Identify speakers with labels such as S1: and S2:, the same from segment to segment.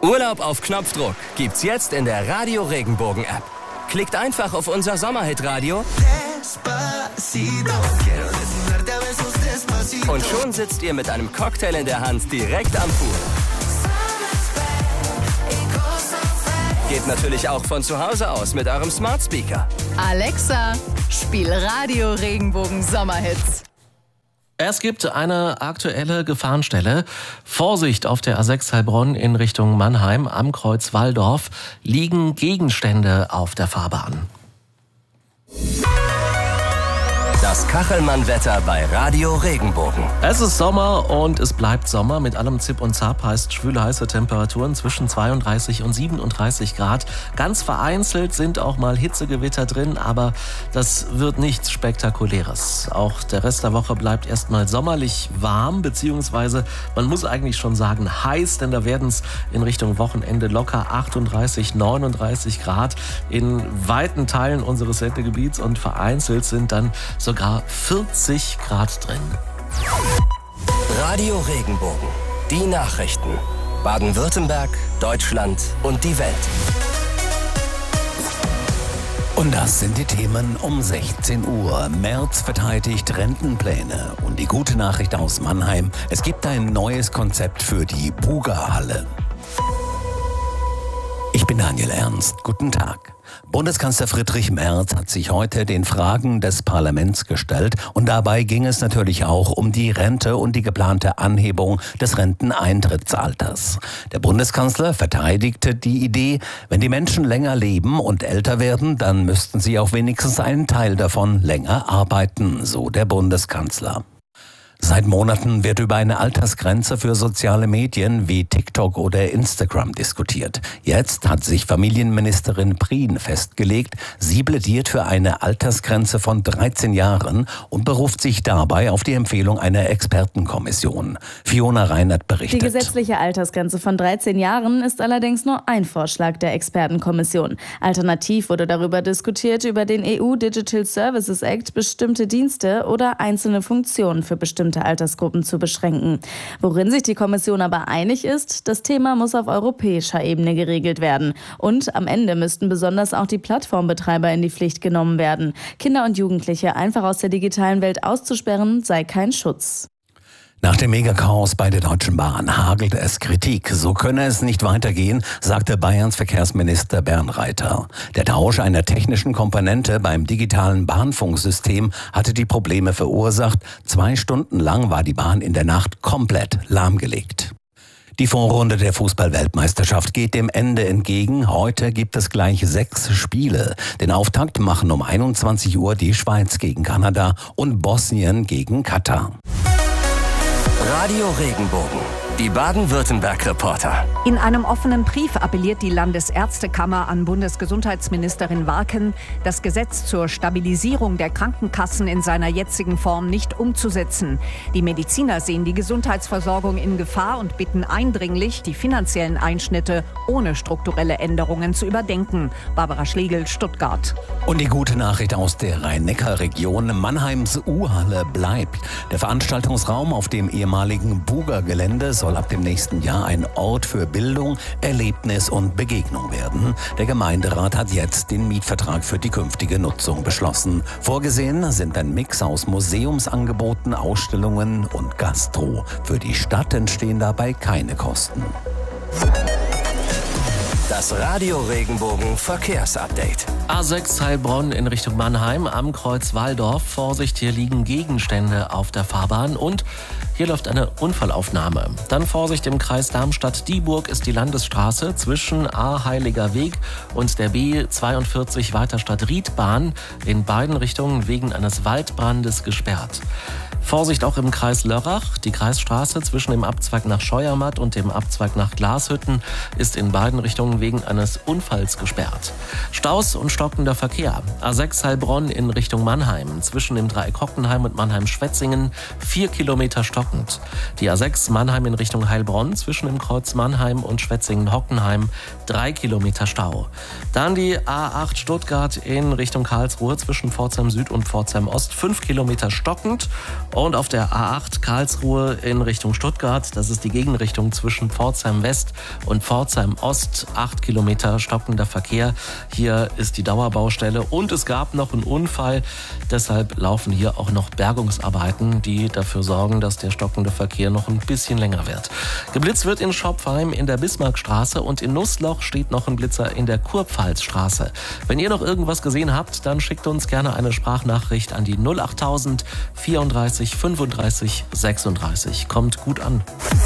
S1: Urlaub auf Knopfdruck gibt's jetzt in der Radio Regenbogen App. Klickt einfach auf unser Sommerhit-Radio und schon sitzt ihr mit einem Cocktail in der Hand direkt am Pool. Geht natürlich auch von zu Hause aus mit eurem Smart Speaker.
S2: Alexa, spiel Radio Regenbogen Sommerhits.
S3: Es gibt eine aktuelle Gefahrenstelle. Vorsicht, auf der A6 Heilbronn in Richtung Mannheim am Kreuz Walldorf liegen Gegenstände auf der Fahrbahn.
S1: Das Kachelmann-Wetter bei Radio Regenbogen.
S3: Es ist Sommer und es bleibt Sommer. Mit allem Zip und Zap heißt schwüle, heiße Temperaturen zwischen 32 und 37 Grad. Ganz vereinzelt sind auch mal Hitzegewitter drin, aber das wird nichts Spektakuläres. Auch der Rest der Woche bleibt erstmal sommerlich warm, beziehungsweise man muss eigentlich schon sagen heiß, denn da werden es in Richtung Wochenende locker 38, 39 Grad in weiten Teilen unseres Sendegebiets und vereinzelt sind dann sogar 40 Grad drin.
S1: Radio Regenbogen. Die Nachrichten. Baden-Württemberg, Deutschland und die Welt.
S4: Und das sind die Themen um 16 Uhr. Merz verteidigt Rentenpläne. Und die gute Nachricht aus Mannheim: Es gibt ein neues Konzept für die Buga-Halle. Ich bin Daniel Ernst. Guten Tag. Bundeskanzler Friedrich Merz hat sich heute den Fragen des Parlaments gestellt und dabei ging es natürlich auch um die Rente und die geplante Anhebung des Renteneintrittsalters. Der Bundeskanzler verteidigte die Idee, wenn die Menschen länger leben und älter werden, dann müssten sie auch wenigstens einen Teil davon länger arbeiten, so der Bundeskanzler. Seit Monaten wird über eine Altersgrenze für soziale Medien wie TikTok oder Instagram diskutiert. Jetzt hat sich Familienministerin Prien festgelegt. Sie plädiert für eine Altersgrenze von 13 Jahren und beruft sich dabei auf die Empfehlung einer Expertenkommission. Fiona Reinert berichtet.
S5: Die gesetzliche Altersgrenze von 13 Jahren ist allerdings nur ein Vorschlag der Expertenkommission. Alternativ wurde darüber diskutiert, über den EU Digital Services Act bestimmte Dienste oder einzelne Funktionen für bestimmte Altersgruppen zu beschränken. Worin sich die Kommission aber einig ist, das Thema muss auf europäischer Ebene geregelt werden. Und am Ende müssten besonders auch die Plattformbetreiber in die Pflicht genommen werden. Kinder und Jugendliche einfach aus der digitalen Welt auszusperren, sei kein Schutz.
S4: Nach dem Megachaos bei der Deutschen Bahn hagelt es Kritik. So könne es nicht weitergehen, sagte Bayerns Verkehrsminister Bernreiter. Der Tausch einer technischen Komponente beim digitalen Bahnfunksystem hatte die Probleme verursacht. 2 Stunden lang war die Bahn in der Nacht komplett lahmgelegt. Die Vorrunde der Fußball-Weltmeisterschaft geht dem Ende entgegen. Heute gibt es gleich 6 Spiele. Den Auftakt machen um 21 Uhr die Schweiz gegen Kanada und Bosnien gegen Katar.
S1: Radio Regenbogen. Die Baden-Württemberg-Reporter.
S6: In einem offenen Brief appelliert die Landesärztekammer an Bundesgesundheitsministerin Warken, das Gesetz zur Stabilisierung der Krankenkassen in seiner jetzigen Form nicht umzusetzen. Die Mediziner sehen die Gesundheitsversorgung in Gefahr und bitten eindringlich, die finanziellen Einschnitte ohne strukturelle Änderungen zu überdenken. Barbara Schlegel, Stuttgart.
S4: Und die gute Nachricht aus der Rhein-Neckar-Region: Mannheims U-Halle bleibt. Der Veranstaltungsraum auf dem ehemaligen Buga-Gelände soll ab dem nächsten Jahr ein Ort für Bildung, Erlebnis und Begegnung werden. Der Gemeinderat hat jetzt den Mietvertrag für die künftige Nutzung beschlossen. Vorgesehen sind ein Mix aus Museumsangeboten, Ausstellungen und Gastro. Für die Stadt entstehen dabei keine Kosten.
S1: Das Radio Regenbogen Verkehrsupdate.
S3: A6 Heilbronn in Richtung Mannheim am Kreuz Walldorf. Vorsicht, hier liegen Gegenstände auf der Fahrbahn und hier läuft eine Unfallaufnahme. Dann Vorsicht, im Kreis Darmstadt-Dieburg ist die Landesstraße zwischen A Heiliger Weg und der B42 Weiterstadt-Riedbahn in beiden Richtungen wegen eines Waldbrandes gesperrt. Vorsicht auch im Kreis Lörrach. Die Kreisstraße zwischen dem Abzweig nach Scheuermatt und dem Abzweig nach Glashütten ist in beiden Richtungen wegen eines Unfalls gesperrt. Staus und stockender Verkehr. A6 Heilbronn in Richtung Mannheim. Zwischen dem Dreieck Hockenheim und Mannheim-Schwetzingen 4 Kilometer stockend. Die A6 Mannheim in Richtung Heilbronn zwischen dem Kreuz Mannheim und Schwetzingen-Hockenheim 3 Kilometer Stau. Dann die A8 Stuttgart in Richtung Karlsruhe zwischen Pforzheim Süd und Pforzheim Ost 5 Kilometer stockend. Und auf der A8 Karlsruhe in Richtung Stuttgart, das ist die Gegenrichtung zwischen Pforzheim West und Pforzheim Ost, 8 Kilometer stockender Verkehr. Hier ist die Dauerbaustelle und es gab noch einen Unfall. Deshalb laufen hier auch noch Bergungsarbeiten, die dafür sorgen, dass der stockende Verkehr noch ein bisschen länger wird. Geblitzt wird in Schopfheim in der Bismarckstraße und in Nussloch steht noch ein Blitzer in der Kurpfalzstraße. Wenn ihr noch irgendwas gesehen habt, dann schickt uns gerne eine Sprachnachricht an die 08000 34 35 36. Kommt gut an.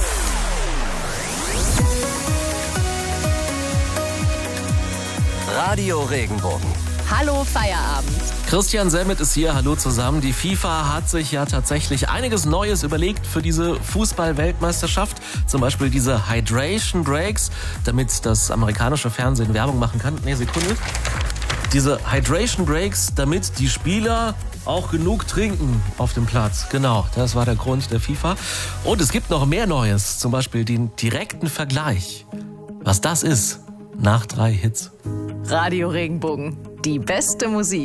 S1: Radio Regenbogen.
S2: Hallo Feierabend.
S3: Christian Semmet ist hier, hallo zusammen. Die FIFA hat sich ja tatsächlich einiges Neues überlegt für diese Fußball-Weltmeisterschaft. Zum Beispiel diese Hydration Breaks, damit das amerikanische Fernsehen Werbung machen kann. Sekunde. Diese Hydration Breaks, damit die Spieler auch genug trinken auf dem Platz. Genau, das war der Grund der FIFA. Und es gibt noch mehr Neues, zum Beispiel den direkten Vergleich. Was das ist, nach 3 Hits.
S2: Radio Regenbogen. Die beste Musik.